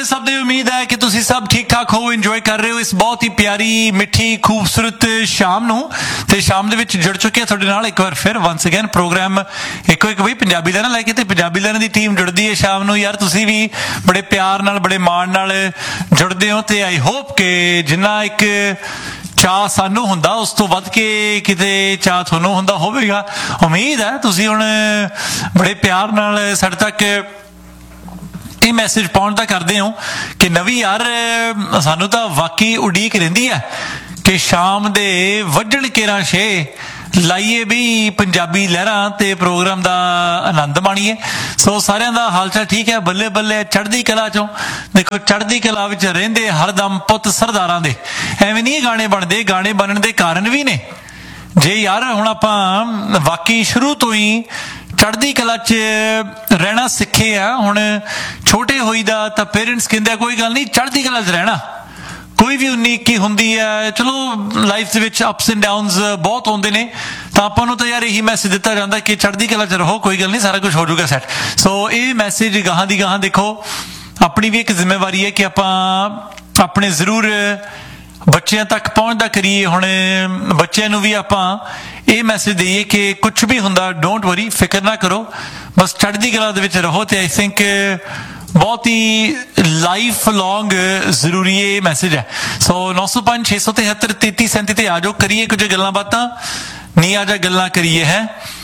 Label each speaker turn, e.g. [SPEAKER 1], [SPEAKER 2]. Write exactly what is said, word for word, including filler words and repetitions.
[SPEAKER 1] ਤੁਹਾਡੇ ਸਭ ਦੀ ਉਮੀਦ ਹੈ ਕਿ ਤੁਸੀਂ ਸਭ ਠੀਕ ਠਾਕ ਹੋ, ਇੰਜੋਏ ਕਰ ਰਹੇ ਹੋ ਇਸ ਬਹੁਤ ਹੀ ਪਿਆਰੀ ਮਿੱਠੀ ਖੂਬਸੂਰਤ ਸ਼ਾਮ ਨੂੰ। ਤੇ ਸ਼ਾਮ ਦੇ ਵਿੱਚ ਜੁੜ ਚੁੱਕੇ ਤੁਹਾਡੇ ਨਾਲ ਇੱਕ ਵਾਰ ਫਿਰ ਵਨਸ ਅਗੇਨ ਪ੍ਰੋਗਰਾਮ ਇੱਕੋ ਇੱਕ ਬਈ ਪੰਜਾਬੀ ਲਹਿਰਾਂ ਲੈ ਕੇ, ਤੇ ਪੰਜਾਬੀ ਲਹਿਰਾਂ ਦੀ ਟੀਮ ਜੁੜਦੀ ਹੈ ਸ਼ਾਮ ਨੂੰ। ਯਾਰ ਤੁਸੀਂ ਵੀ ਬੜੇ ਪਿਆਰ ਨਾਲ ਬੜੇ ਮਾਣ ਨਾਲ ਜੁੜਦੇ ਹੋ, ਤੇ ਆਈ ਹੋਪ ਕਿ ਜਿੰਨਾ ਇੱਕ ਚਾਅ ਸਾਨੂੰ ਹੁੰਦਾ ਉਸ ਤੋਂ ਵੱਧ ਕੇ ਕਿਤੇ ਚਾਅ ਤੁਹਾਨੂੰ ਹੁੰਦਾ ਹੋਵੇਗਾ। ਉਮੀਦ ਹੈ ਤੁਸੀਂ ਹੁਣ ਬੜੇ ਪਿਆਰ ਨਾਲ ਸਾਡੇ ਤੱਕ ਇਹ ਮੈਸੇਜ ਪਹੁੰਚਦਾ ਕਰਦੇ ਹੋ ਕਿ ਨਵੀਂ ਯਾਰ ਸਾਨੂੰ ਤਾਂ ਵਾਕਈ ਉਡੀਕ ਰਹਿੰਦੀ ਹੈ ਕਿ ਸ਼ਾਮ ਦੇ ਵੱਜਣ ਕੇਰਾਂ ਛੇ ਲਾਈਏ ਵੀ ਪੰਜਾਬੀ ਲਹਿਰਾਂ ਤੇ ਪ੍ਰੋਗਰਾਮ ਦਾ ਆਨੰਦ ਮਾਣੀਏ। ਸੋ ਸਾਰਿਆਂ ਦਾ ਹਾਲ ਚਾਲ ਠੀਕ ਹੈ, ਬੱਲੇ ਬੱਲੇ ਚੜ੍ਹਦੀ ਕਲਾ ਚੋਂ। ਦੇਖੋ ਚੜ੍ਹਦੀ ਕਲਾ ਵਿੱਚ ਰਹਿੰਦੇ ਹਰਦਮ ਪੁੱਤ ਸਰਦਾਰਾਂ ਦੇ। ਐਵੇਂ ਨਹੀਂ ਗਾਣੇ ਬਣਦੇ, ਗਾਣੇ ਬਣਨ ਦੇ ਕਾਰਨ ਵੀ ਨੇ। ਜੇ ਯਾਰ ਹੁਣ ਆਪਾਂ ਵਾਕਈ ਸ਼ੁਰੂ ਤੋਂ ਹੀ ਚੜ੍ਹਦੀ ਕਲਾ 'ਚ ਰਹਿਣਾ ਸਿੱਖੇ ਆ, ਹੁਣ ਛੋਟੇ ਹੋਈਦਾ ਤਾਂ ਪੇਰੈਂਟਸ ਕਹਿੰਦੇ ਆ ਕੋਈ ਗੱਲ ਨਹੀਂ ਚੜ੍ਹਦੀ ਕਲਾ 'ਚ ਰਹਿਣਾ। ਕੋਈ ਵੀ ਉਨੀ ਇੱਕੀ ਹੁੰਦੀ ਹੈ, ਚਲੋ ਲਾਈਫ ਦੇ ਵਿੱਚ ਅਪਸ ਐਂਡ ਡਾਊਨਸ ਬਹੁਤ ਆਉਂਦੇ ਨੇ, ਤਾਂ ਆਪਾਂ ਨੂੰ ਤਾਂ ਯਾਰ ਇਹੀ ਮੈਸੇਜ ਦਿੱਤਾ ਜਾਂਦਾ ਕਿ ਚੜ੍ਹਦੀ ਕਲਾ 'ਚ ਰਹੋ, ਕੋਈ ਗੱਲ ਨਹੀਂ ਸਾਰਾ ਕੁਝ ਹੋ ਜਾਊਗਾ ਸੈੱਟ। ਸੋ ਇਹ ਮੈਸੇਜ ਗਾਹਾਂ ਦੀ ਗਾਹਾਂ ਦੇਖੋ ਆਪਣੀ ਵੀ ਇੱਕ ਜ਼ਿੰਮੇਵਾਰੀ ਹੈ ਕਿ ਆਪਾਂ ਆਪਣੇ ਜ਼ਰੂਰ ਬੱਚਿਆਂ ਤੱਕ ਪਹੁੰਚਦਾ ਕਰੀਏ। ਹੁਣ ਬੱਚਿਆਂ ਨੂੰ ਵੀ ਆਪਾਂ ਇਹ ਮੈਸੇਜ ਦੇਈਏ ਕਿ ਕੁਛ ਵੀ ਹੁੰਦਾ ਡੋਂਟ ਵਰੀ, ਫਿਕਰ ਨਾ ਕਰੋ, ਬਸ ਚੜ੍ਹਦੀ ਕਲਾ ਦੇ ਵਿੱਚ ਰਹੋ। ਤੇ ਆਈ ਥਿੰਕ ਬਹੁਤ ਹੀ ਲਾਈਫ ਲੌਂਗ ਜ਼ਰੂਰੀ ਇਹ ਮੈਸੇਜ ਹੈ। ਸੋ ਨੌ ਸੌ ਪੰਜ ਛੇ ਸੌ ਤਿਹੱਤਰ ਤੇਤੀ ਸੈਂਤੀ ਤੇ ਆ ਜਾਓ, ਕਰੀਏ ਕੁਝ ਗੱਲਾਂ ਬਾਤਾਂ, ਨਹੀਂ ਆ ਜਾ ਗੱਲਾਂ ਕਰੀਏ ਹੈ।